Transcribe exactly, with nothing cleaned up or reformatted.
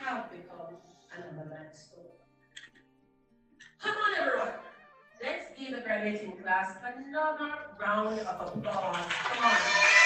have become another milestone. Come on, everyone. Let's give the graduating class another round of applause. Come on.